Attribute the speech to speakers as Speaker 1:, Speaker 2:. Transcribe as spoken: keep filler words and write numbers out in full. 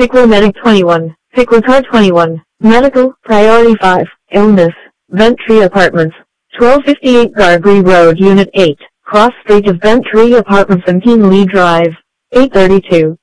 Speaker 1: Pickler Medic twenty-one, Pickler Car twenty-one, Medical, Priority five, Illness, Ventry Apartments, twelve fifty-eight Gargree Road Unit eight, Cross Street of Ventry Apartments and Keen Lee Drive, eight thirty-two.